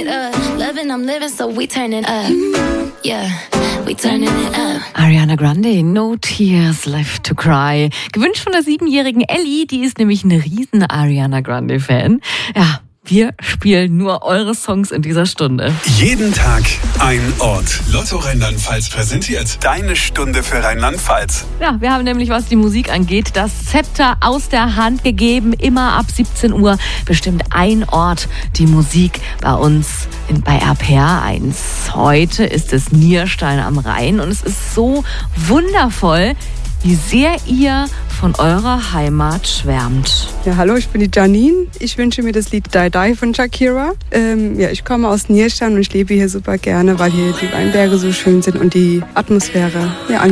it up. Loving, I'm living, so we turning up. Yeah, we turning it up. Ariana Grande, No Tears Left to Cry. Gewünscht von der 7-jährigen Ellie, die ist nämlich eine riesen Ariana Grande-Fan. Ja, wir spielen nur eure Songs in dieser Stunde. Jeden Tag ein Ort. Lotto Rheinland-Pfalz präsentiert deine Stunde für Rheinland-Pfalz. Ja, wir haben nämlich, was die Musik angeht, das Zepter aus der Hand gegeben. Immer ab 17 Uhr bestimmt ein Ort die Musik bei uns bei RPR1. Heute ist es Nierstein am Rhein und es ist so wundervoll, wie sehr ihr von eurer Heimat schwärmt. Ja, hallo, ich bin die Janine. Ich wünsche mir das Lied Die Die von Shakira. Ich komme aus Nierstein und ich lebe hier super gerne, weil hier die Weinberge so schön sind und die Atmosphäre